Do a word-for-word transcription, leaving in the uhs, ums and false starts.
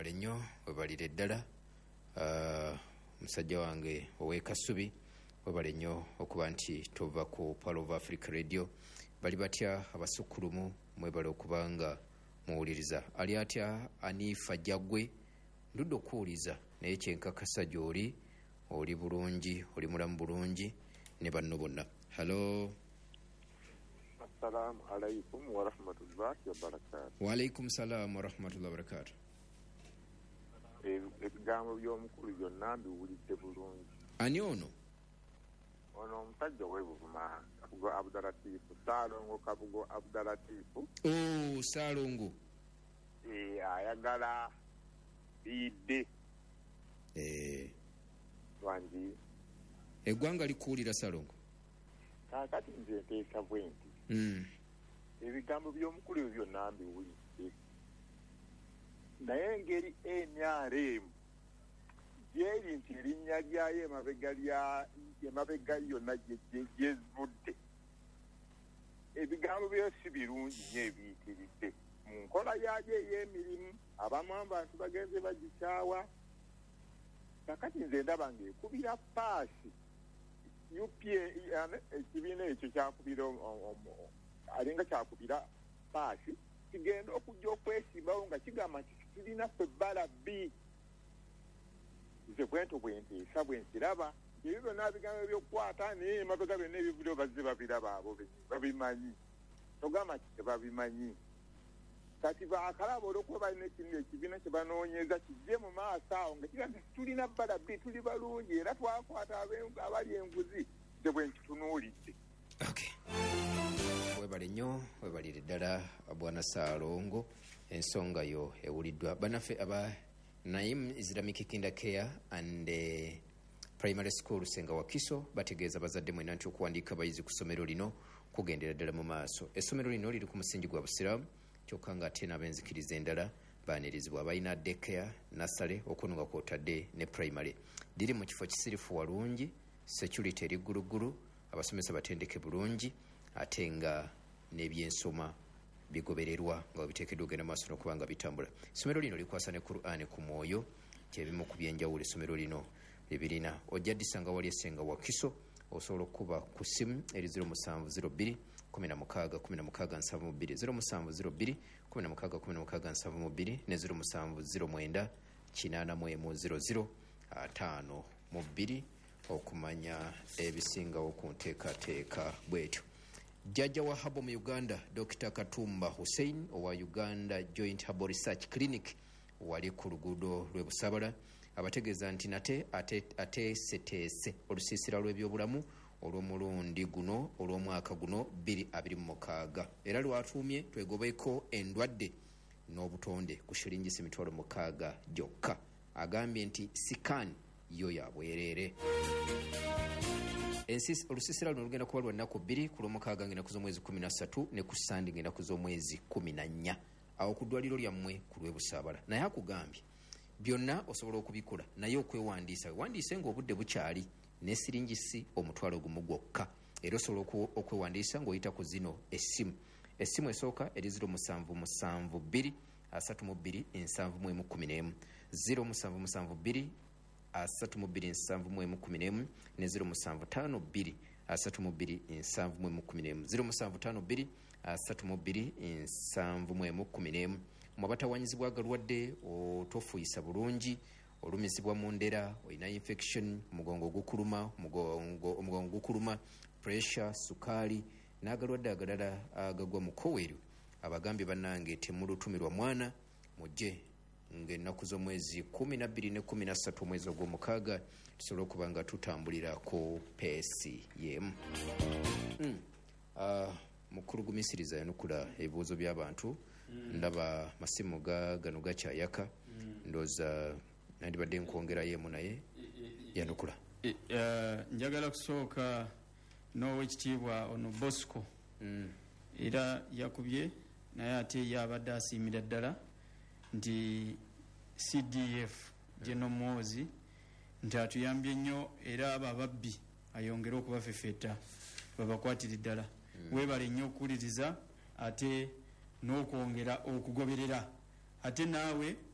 webale nnyo webalire ddala uh, musajja wange ow'ekasubi webale nnyo okuba nti tova ku Pearl of Africa Radio. Bali batya abasukulumu mwebale okubanga muwuliriza. Ali atya Anifa Jagwe ndudde okuwuliza naye kyenkakasa gy'oli oli bulungi, oli mulamu bulungi ne banno bonna. Hello. Assalamu alaikum wa rahmatullahi wa barakatuh. Wa alaikum salam wa rahmatullahi wa barakatuh. Ebigambo by'omukulu byonna mbiwulidde bulungi. Ani ono? Ono omusajja w'Ebuvuma, Kabugo Abdulatifu, Saalongo Kabugo Abdulatifu. Oh, Saalongo. Eh, ayagala bidde. Eh. Wanji. Eggwanga likuwulira Saalongo. Kaakati nze nteesa bwenti. Mm. Ebigambo by'omukulu byonna mbiwulidde. Naye engeri N R M gyeri nti erinnya lyayo emabega lya emabega yonna gyezudde. Ebigambo byo si birungi nnyo ebiyitiridde. Mu nkola yayo ey'emirimu abamu abantu bagenze bagikyawa. Kakati nze ndaba ng'ekubira paasi U P A ekibiina ekyo kyakubira alinga kyakubira paasi kigenda okujja okwesimbawo nga kigamba nti kirina ffe ebbala B. Nze bwento bwenteesa bwensiraba ebyo byonna bigambo by'okukwata naye emabega byonna ebivuddeyo bazze babiraba abo babimanyi. Togamba nti tebabimanyi. Kati baakalaba olw'okuba balina ekintu ekibiina kye banoonyeza kijje mu maaso awo nga kiga nti tulina bbala B, tuli balungi era twakwata abali enguzi. Nze bwenkitunuulidde. Okay. Webale nnyo webalire ddala Bwana Saalongo, ensonga yo ewuliddwa. Bannaffe aba Naim Islamic Kinder Care and uh, Primary School Senga Wakiso bategeeza bazadde mwena nti okuwandiika abayizi ku ssomero lino kugendera ddala mu maaso. Essomero lino liri ku musingi gwa Busiraamu kyokka nga ate n'abenzikiriza endala baanirizibwa. Abalina daycare, nursery okuno nga kw'otadde ne primary. Liri mu kifo kisirifu walungi, security eri gguluggulu, abasomesa batendeke bulungi ate nga n'ebyensoma bigobererwa nga biteekeddwa ogenda maaso n'okubanga bitambula. Essomero lino likwasa ne Qur'an ku mwoyo, kyebimu ku byenjawulo essomero lino ebirina. Ojja ddisanga wali essenga Wakiso, osobola okuba ku ssimu eri zero seven zero two kumi na mukaaga kumi na mukaaga nsavu mu bbiri, zero seven zero two kumi na mukaaga kumi na mukaaga nsavu mu bbiri ne zero seven zero nine kinaana mu emu zero zero ataano mu bbiri okumanya ebisingawo ku nteekateeka bwetyo. Jjajja wa Habo mu Uganda Doctor Katumba Hussein owa Uganda Joint Habo Research Clinic wali ku luguudo lw'e Busabala abategeeza nti nate ateeseteese olusiisira lw'ebyobulamu olw'omulundi guno olw'omwaka guno bbiri abiri mu mukaaga era lwatuumye twegobeko endwadde n'obutonde ku shiringisi mitwalo mukaaga gyokka. Agambye nti sikaani yo ya bwereere. Ensis olusiisira luno lugenda kuba lwa nnaku bbiri ku lw'omukaaga ng'ennaku z'omwezi kumi na ssatu ne ku ssande ng'ennaku z'omwezi kumi na nnya awo ku ddwaliro lyammwe ku lw'e Busaabala. Naye akugambye byonna osobola okubikola naye okwewandiisa wewandiise ng'obudde bukyali ne siringisi omutwalo gumu gwokka. Era osobola okwewandiisa ng'oyita ku zino essimu. Essimu esooka eri zero musanvu musanvu bbiri asatu mu bbiri nsanvu mu emu kumi n'emu, zero musanvu musanvu bbiri asatu mu bbiri nsanvu mu emu kumi n'emu ne zero musanvu ttaano bbiri asatu mu bbiri nsanvu mu emu kumi n'emu, zero musanvu ttaano bbiri asatu mu bbiri nsanvu mu emu kumi n'emu. Mu batawanyizibwa agalwadde otofuuyisa bulungi, olumizibwa mu ndera, olina infection, omugongo gukuluma, omugongo gukuluma, pressure, sukaali n'agalwadde agalala agagwa mu kkoweero, abagambye bannange temulutumirwa mwana mujje ng'ennaku z'omwezi kumi na bbiri ne kumi na ssatu omwezi ogw'omukaaga tusobola okuba nga tutambulira ku peesi y'emu. Mm. Uh, mukulugumisiriza yanukula ebibuuzo by'abantu. Mm. Ndaba masimu ga gano gakyayaka. Mm. Ndowooza nandibadde nkwongerayo emu naye yanukula. Uh, njagala kusooka n'owekitiibwa ono Bosco. Mm. Era yakubye naye ate yabadde asiimira ddala nti C D F General Muhoozi nti atuyambye nnyo era abo ababbi ayongere okubafefeta babakwatira ddala. Mm. Weebale nnyo okuwuliriza ate n'okwongera okugoberera ate naawe